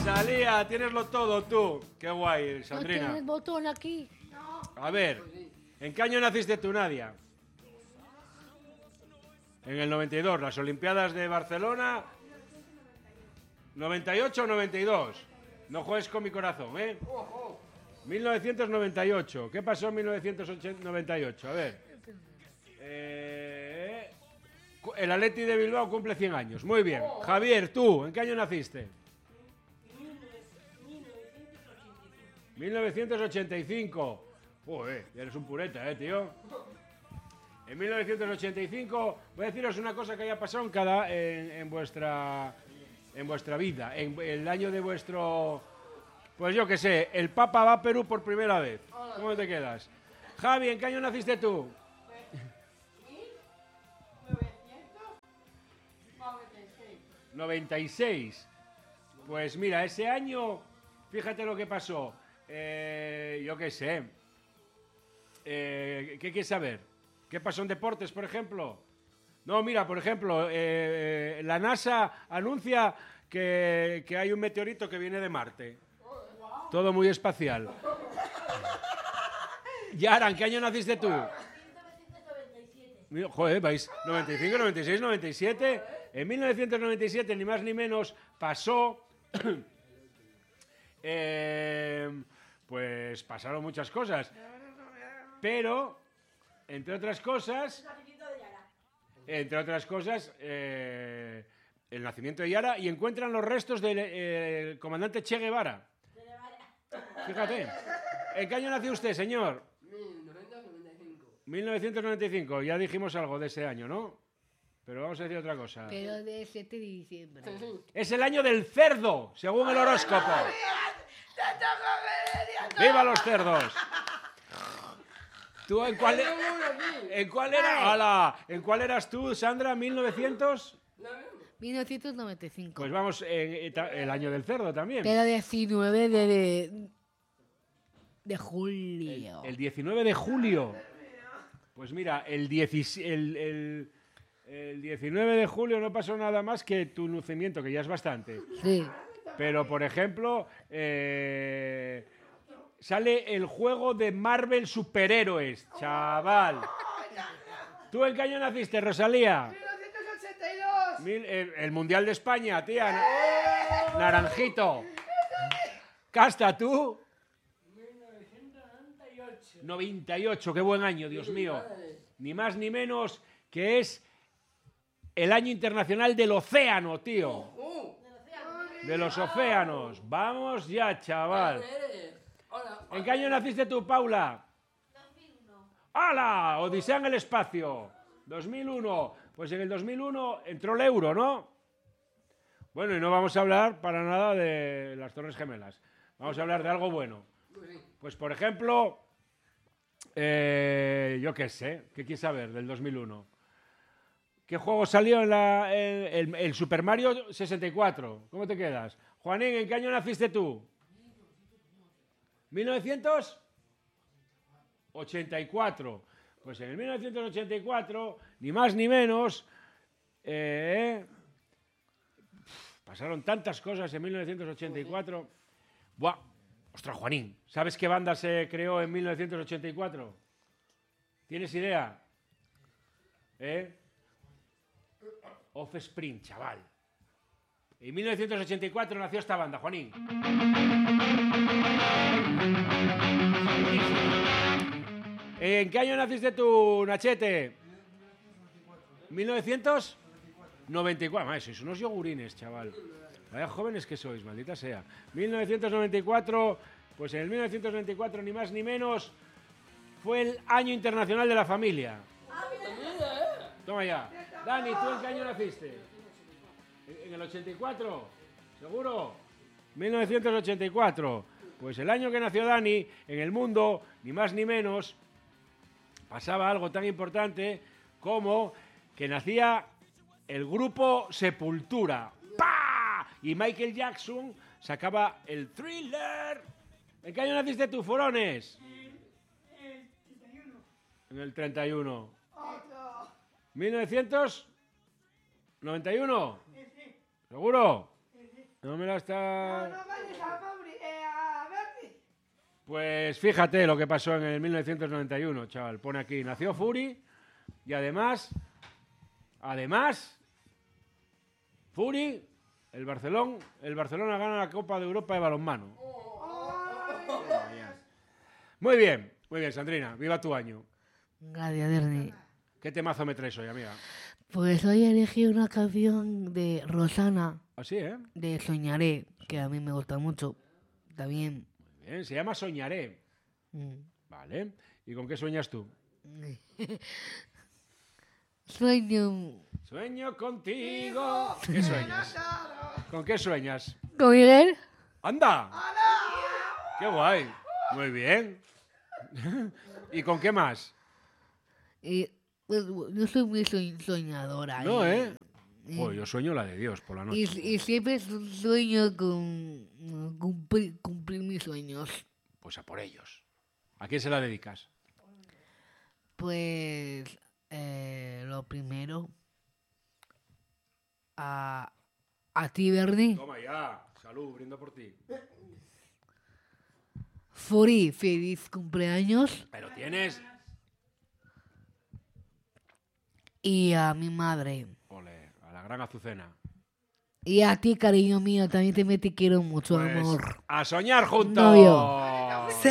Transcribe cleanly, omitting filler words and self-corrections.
Rosalía, tieneslo todo tú. Qué guay, Sandrina. No tienes botón aquí. A ver, ¿en qué año naciste tú, Nadia? En el 92, las Olimpiadas de Barcelona. ¿98 o 92? No juegues con mi corazón, ¿eh? 1998. ¿Qué pasó en 1998? A ver. El Atleti de Bilbao cumple 100 años. Muy bien. Javier, tú, ¿en qué año naciste? 1985. Joder, ya eres un pureta, tío. En 1985, voy a deciros una cosa que haya pasado en vuestra vida, en el año de vuestro... Pues yo qué sé, el Papa va a Perú por primera vez. ¿Cómo te quedas? Javi, ¿en qué año naciste tú? 96. Pues mira, ese año, fíjate lo que pasó. Yo qué sé. ¿Qué quieres saber? ¿Qué pasó en deportes, por ejemplo? No, mira, por ejemplo, la NASA anuncia que hay un meteorito que viene de Marte. Todo muy espacial. Yara, ¿en qué año naciste tú? 1997. Joder, vais, 95, 96, 97. En 1997, ni más ni menos, pasó... pues pasaron muchas cosas. Pero, entre otras cosas... el nacimiento de Yara, y encuentran los restos del comandante Che Guevara. Fíjate. ¿En qué año nació usted, señor? 1995. Ya dijimos algo de ese año, ¿no? Pero vamos a decir otra cosa. Pero de 7 de diciembre. Es el año del cerdo, según el horóscopo. ¡Viva los cerdos! ¿Tú en cuál era? ¡Hala! ¿En cuál eras tú, Sandra? ¿1900? 1995. Pues vamos, el año del cerdo también. Pero 19 de julio. El 19 de julio. Pues mira, el 19 de julio no pasó nada más que tu nacimiento, que ya es bastante. Sí. Pero, por ejemplo, sale el juego de Marvel Superhéroes, chaval. ¿Tú en qué año naciste, Rosalía? 1982. El Mundial de España, tía. Naranjito. Casta, ¿tú? 98, qué buen año, Dios mío. Ni más ni menos que es el año internacional del océano, tío. De los océanos. Vamos ya, chaval. ¿En qué año naciste tú, Paula? 2001. ¡Hala! Odisea en el espacio. 2001. Pues en el 2001 entró el euro, ¿no? Bueno, y no vamos a hablar para nada de las Torres Gemelas. Vamos a hablar de algo bueno. Pues, por ejemplo, yo qué sé, ¿qué quieres saber del 2001? ¿Qué juego salió en el Super Mario 64? ¿Cómo te quedas? Juanín, ¿en qué año naciste tú? 1984. Pues en el 1984, ni más ni menos, pasaron tantas cosas en 1984. Buah, ostras, Juanín, ¿sabes qué banda se creó en 1984? ¿Tienes idea? Offspring, chaval. En 1984 nació esta banda, Juanín. ¿En qué año naciste tú, Nachete? 1994. Madre, sois unos yogurines, chaval. Vaya jóvenes que sois, maldita sea. 1994, pues en el 1994, ni más ni menos, fue el Año Internacional de la Familia. Toma ya. Dani, ¿tú en qué año naciste? ¿En el 84? ¿Seguro? 1984. Pues el año que nació Dani, en el mundo, ni más ni menos, pasaba algo tan importante como que nacía el grupo Sepultura. ¡Pah! Y Michael Jackson sacaba el Thriller. ¿En qué año naciste tú, Forones? En el 31. 1991. ¿Seguro? No me la está... No vayas a Berti. Pues fíjate lo que pasó en el 1991, chaval. Pone aquí, nació Fury y además, Fury, el Barcelona gana la Copa de Europa de balonmano. Muy bien, Sandrina, viva tu año. Gracias, Ernie. ¿Qué temazo me traes hoy, amiga? Pues hoy elegí una canción de Rosana, Así, ¿eh? de Soñaré, que a mí me gusta mucho. También. Bien, se llama Soñaré. mm, Vale. ¿Y con qué sueñas tú? Sueño Sueño contigo. ¿Qué sueñas? ¿Con qué sueñas? con Miguel. ¡Anda! ¡Qué guay! Muy bien. ¿Y con qué más? Y pues, yo soy muy soñadora. No, y- ¿eh? y- Joder, yo sueño la de Dios por la noche. Y siempre sueño con cumplir mis sueños. Pues a por ellos. ¿A quién se la dedicas? Pues lo primero a ti, Bernie. Toma ya. Salud, brindo por ti. Furi, feliz cumpleaños. Pero tienes... Y a mi madre. Ole, a la gran Azucena. Y a ti, cariño mío, también te quiero mucho, Pues, amor. ¡a soñar juntos! Novio.